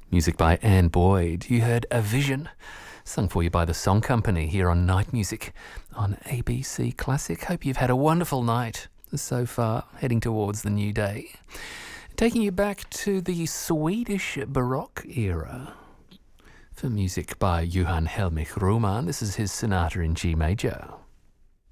Music by Anne Boyd. You heard A Vision, sung for you by the Song Company here on Night Music on ABC Classic. Hope you've had a wonderful night so far, heading towards the new day. Taking you back to the Swedish Baroque era for music by Johann Helmich Raumann. This is his Sonata in G major.